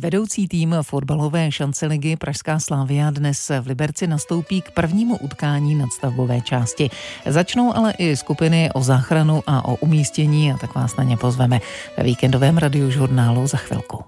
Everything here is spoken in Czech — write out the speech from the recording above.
Vedoucí tým fotbalové šanceligy Pražská Slavia dnes v Liberci nastoupí k prvnímu utkání nadstavbové části. Začnou ale i skupiny o záchranu a o umístění a tak vás na ně pozveme ve víkendovém radiožurnálu za chvilku.